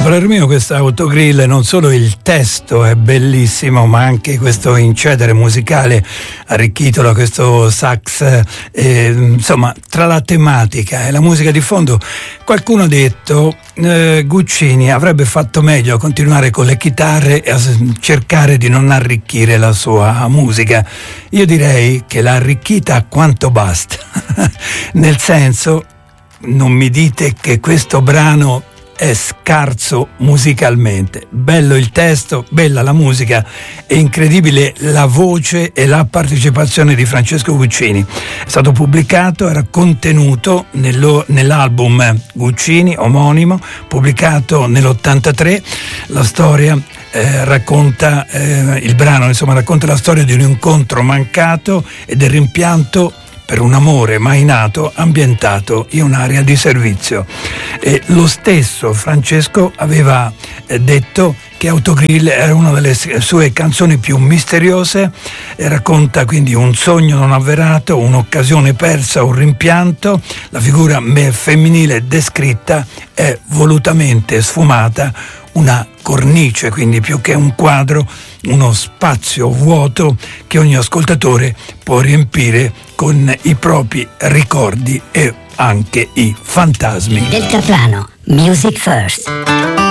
parer mio questa Autogrill, non solo il testo è bellissimo, ma anche questo incedere musicale arricchito da questo sax, insomma, tra la tematica e la musica di fondo. Qualcuno ha detto Guccini avrebbe fatto meglio a continuare con le chitarre e a cercare di non arricchire la sua musica. Io direi che l'ha arricchita quanto basta. Nel senso, non mi dite che questo brano è scarso musicalmente. Bello il testo, bella la musica, è incredibile la voce e la partecipazione di Francesco Guccini. È stato pubblicato, era contenuto nell'album Guccini omonimo, pubblicato nell'83. La storia racconta, il brano insomma racconta la storia di un incontro mancato e del rimpianto per un amore mai nato ambientato in un'area di servizio. Lo stesso Francesco aveva detto che Autogrill era una delle sue canzoni più misteriose, racconta quindi un sogno non avverato, un'occasione persa, un rimpianto. La figura femminile descritta è volutamente sfumata, una cornice, quindi più che un quadro, uno spazio vuoto che ogni ascoltatore può riempire con i propri ricordi e anche i fantasmi. Deltaplano, Music First.